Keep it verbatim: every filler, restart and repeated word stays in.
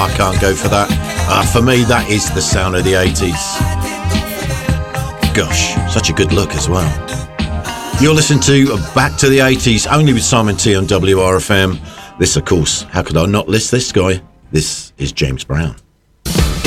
I can't go for that. Uh, for me, that is the sound of the eighties. Gosh, such a good look as well. You're listening to Back to the eighties, only with Simon T on W R F M. This, of course, how could I not list this guy? This is James Brown.